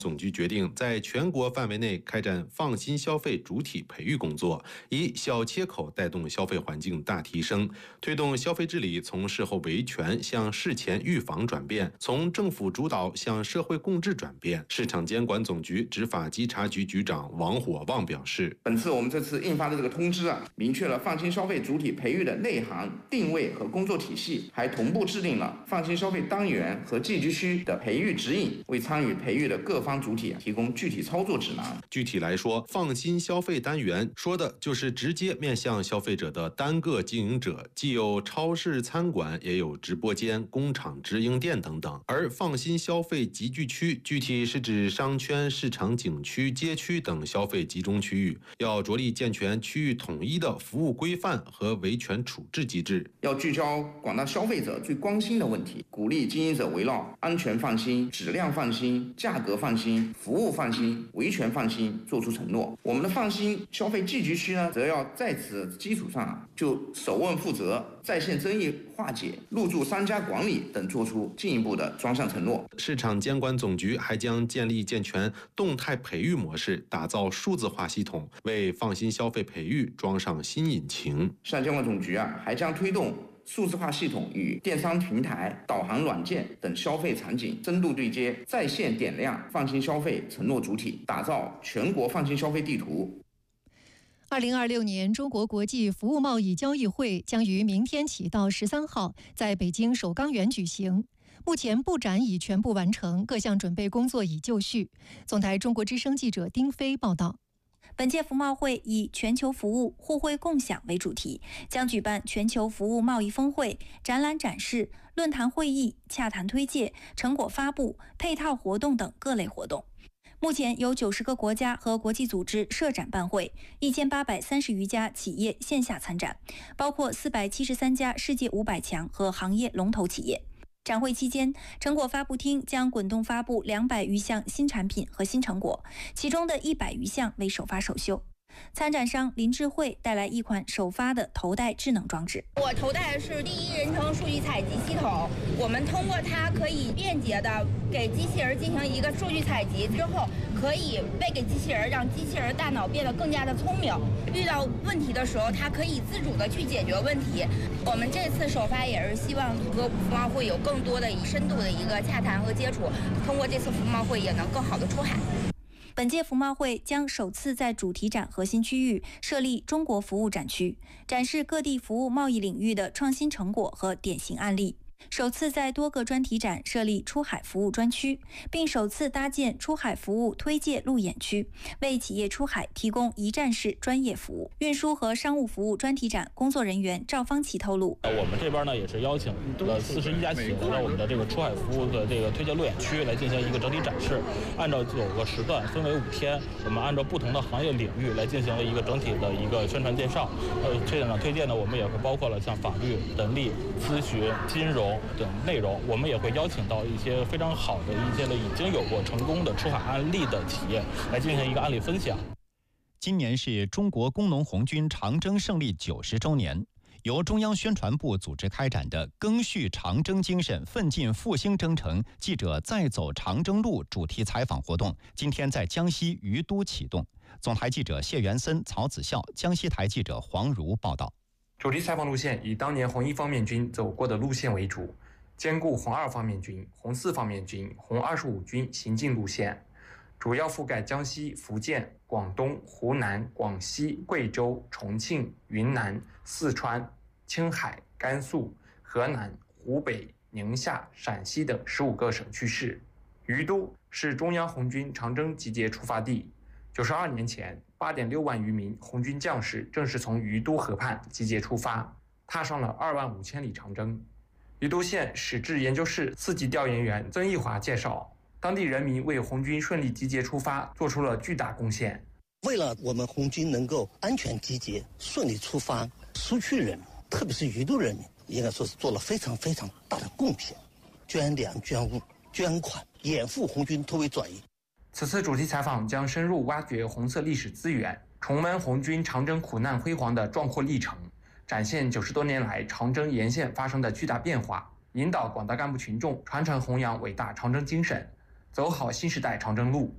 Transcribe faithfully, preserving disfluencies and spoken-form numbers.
总局决定在全国范围内开展放心消费主体培育工作，以小切口带动消费环境大提升，推动消费治理从事后维权向事前预防转变，从政府主导向社会共治转变。市场监管总局执法稽查局局长王火旺表示， 本次我们这次印发的这个通知啊，明确了放心消费主体培育的内涵、定位和工作体系，还同步制定了放心消费单元和寄居区的培育指引，为参与培育的各方主体提供具体操作指南。 具体来说，放心消费单元说的就是直接面向消费者的单个经营者，既有超市、餐馆，也有直播间、工厂、直营店等等。而放心消费集聚区，具体是指商圈、市场景区、街区等消费集中区域，要着力健全区域统一的服务规范和维权处置机制， 要聚焦广大消费者最关心的问题，鼓励经营者围绕安全放心、质量放心、价格放心、服务放心、维权放心做出承诺。我们的放心消费聚集区呢，则要在此基础上就首问负责、在线争议化解、入驻商家管理等做出进一步的专项承诺。 市场监管总局还将建立健全动态培育模式，打造数字化系统，为放心消费培育装上新引擎。 市场监管总局啊，还将推动数字化系统与电商平台、导航软件等消费场景深度对接，在线点亮放心消费承诺主体，打造全国放心消费地图。 二零二六年中国国际服务贸易交易会将于明天起到十三号在北京首钢园举行。目前布展已全部完成，各项准备工作已就绪。总台中国之声记者丁飞报道。 本届服贸会以全球服务互惠共享为主题，将举办全球服务贸易峰会、展览展示、论坛会议、洽谈推介、成果发布、配套活动等各类活动。目前有九十个国家和国际组织设展办会，一千八百三十余家企业线下参展，包括四百七十三家世界五百强和行业龙头企业。展会期间，成果发布厅将滚动发布两百余项新产品和新成果，其中的一百余项为首发首秀。参展商林智慧带来一款首发的头戴智能装置。 我头戴的是第一人称数据采集系统，我们通过它可以便捷的给机器人进行一个数据采集之后，可以喂给机器人，让机器人大脑变得更加的聪明。遇到问题的时候，它可以自主的去解决问题。我们这次首发也是希望和服贸会有更多的深度的一个洽谈和接触，通过这次服贸会也能更好的出海。 本届服贸会将首次在主题展核心区域设立中国服务展区，展示各地服务贸易领域的创新成果和典型案例。首次在多个专题展设立出海服务专区，并首次搭建出海服务推介路演区，为企业出海提供一站式专业服务。运输和商务服务专题展工作人员赵方奇透露， 我们这边呢也是邀请了四十一家企业来到我们的这个出海服务的这个推介路演区来进行一个整体展示，按照九个时段分为五天，我们按照不同的行业领域来进行了一个整体的一个宣传介绍。呃，这场推荐呢，我们也会包括了像法律、人力、咨询、金融等内容，我们也会邀请到一些非常好的一些的已经有过成功的出海案例的企业来进行一个案例分享。 今年是中国工农红军长征胜利九十周年，由中央宣传部组织开展的赓续长征精神，奋进复兴征程记者再走长征路主题采访活动今天在江西于都启动。总台记者谢元森、曹子孝，江西台记者黄如报道。 主题采访路线以当年红一方面军走过的路线为主，兼顾红二方面军、红四方面军、红二十五军行进路线，主要覆盖江西、福建、广东、湖南、广西、贵州、重庆、云南、四川、青海、甘肃、河南、湖北、宁夏、陕西等十五个省区市。于都是中央红军长征集结出发地。九十二年前，八点六万余名红军将士正是从于都河畔集结出发，踏上了二万五千里长征。于都县史志研究室四级调研员曾义华介绍，当地人民为红军顺利集结出发做出了巨大贡献。 为了我们红军能够安全集结、顺利出发，苏区人民，特别是于都人民，应该说是做了非常非常大的贡献，捐粮、捐物、捐款，掩护红军突围转移。 此次主题采访将深入挖掘红色历史资源，重温红军长征苦难辉煌的壮阔历程，展现九十多年来长征沿线发生的巨大变化，引导广大干部群众传承弘扬伟大长征精神，走好新时代长征路。